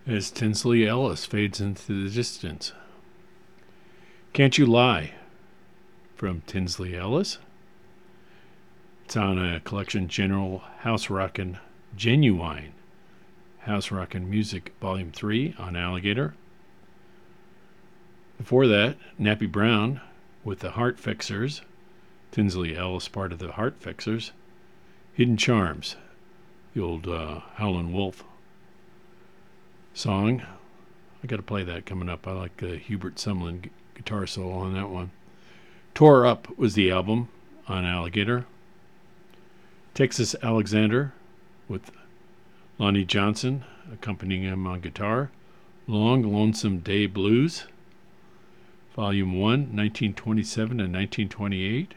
as Tinsley Ellis fades into the distance. Can't You Lie from Tinsley Ellis. It's on a collection General House Rockin' Genuine House Rockin' Music Volume 3 on Alligator. Before that, Nappy Brown with the Heart Fixers. Tinsley Ellis part of the Heart Fixers. Hidden Charms, the old Howlin' Wolf song. I got to play that coming up. I like the Hubert Sumlin guitar solo on that one. Tore Up was the album on Alligator. Texas Alexander with Lonnie Johnson accompanying him on guitar. Long Lonesome Day Blues, Volume 1, 1927 and 1928.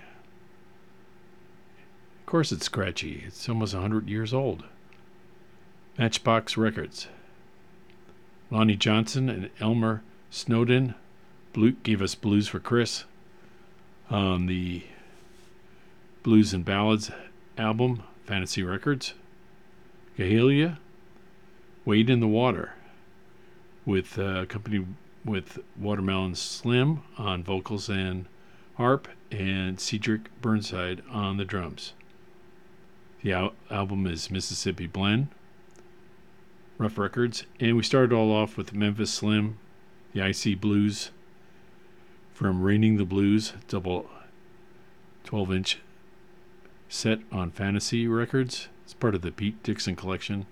Of course it's scratchy. It's almost 100 years old. Matchbox Records. Lonnie Johnson and Elmer Snowden gave us Blues for Chris on the Blues and Ballads album, Fantasy Records. Cahelia, Wade in the Water, with accompanied with Watermelon Slim on vocals and harp, and Cedric Burnside on the drums. The album is Mississippi Blend, Rough Records, and we started all off with Memphis Slim, the IC Blues from Raining the Blues, double 12-inch set on Fantasy Records. It's part of the Pete Dixon collection,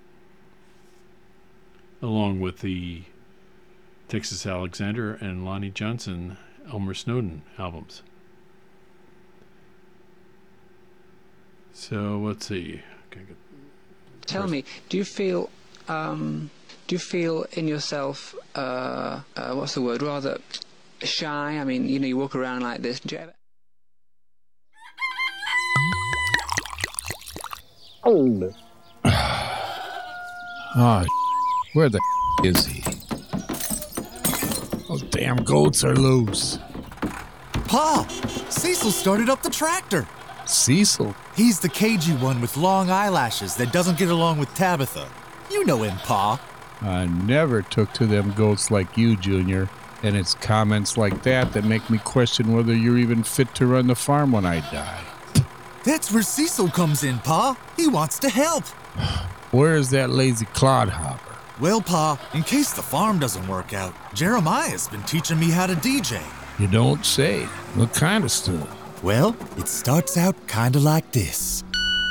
along with the Texas Alexander and Lonnie Johnson, Elmer Snowden albums. So let's see. Tell me, do you feel in yourself, what's the word, rather shy? I mean, you walk around like this. Do you ever... Oh, where the is he? Those damn goats are loose. Pa! Cecil started up the tractor. Cecil? He's the cagey one with long eyelashes that doesn't get along with Tabitha. You know him, Pa. I never took to them goats like you, Junior. And it's comments like that make me question whether you're even fit to run the farm when I die. That's where Cecil comes in, Pa. He wants to help. Where is that lazy clodhopper? Well, Pa, in case the farm doesn't work out, Jeremiah's been teaching me how to DJ. You don't say. What kind of stuff? Well, it starts out kinda like this.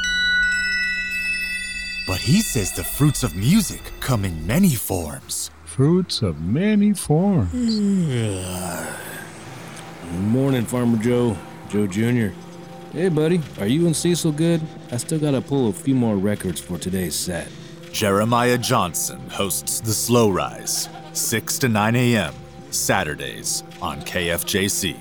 But he says the fruits of music come in many forms. Fruits of many forms. Morning, Farmer Joe. Joe Jr. Hey, buddy, are you and Cecil good? I still gotta pull a few more records for today's set. Jeremiah Johnson hosts The Slow Rise, 6 to 9 a.m., Saturdays on KFJC.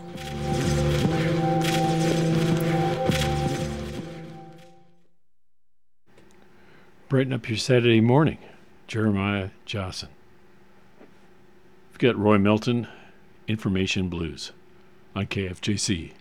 Brighten up your Saturday morning. Jeremiah Johnson. We've got Roy Melton, Information Blues on KFJC.